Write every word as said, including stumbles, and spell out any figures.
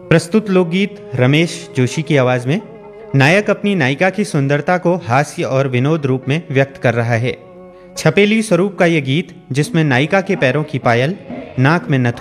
प्रस्तुत लोकगीत रमेश जोशी की आवाज में। नायक अपनी नायिका की सुंदरता को हास्य और विनोद रूप में व्यक्त कर रहा है। छपेली स्वरूप का यह गीत, जिसमें नायिका के पैरों की पायल, नाक में नथुनी